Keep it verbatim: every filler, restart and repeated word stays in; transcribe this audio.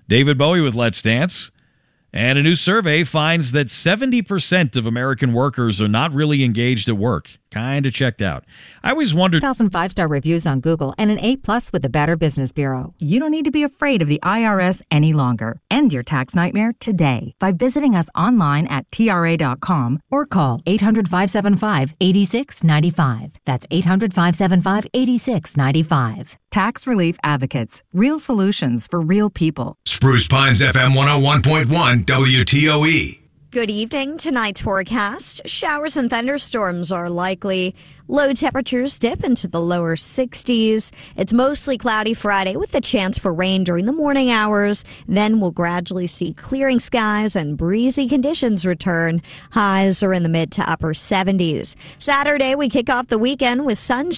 David Bowie with Let's Dance. And a new survey finds that seventy percent of American workers are not really engaged at work. Kind of checked out. I always wondered... one thousand five-star reviews on Google and an A plus with the Better Business Bureau. You don't need to be afraid of the I R S any longer. End your tax nightmare today by visiting us online at T R A dot com or call eight hundred, five seven five, eight six nine five. That's eight hundred, five seven five, eight six nine five. Tax Relief Advocates. Real solutions for real people. Spruce Pines F M one oh one point one W T O E. Good evening. Tonight's forecast. Showers and thunderstorms are likely. Low temperatures dip into the lower sixties. It's mostly cloudy Friday with a chance for rain during the morning hours. Then we'll gradually see clearing skies and breezy conditions return. Highs are in the mid to upper seventies. Saturday, we kick off the weekend with sunshine.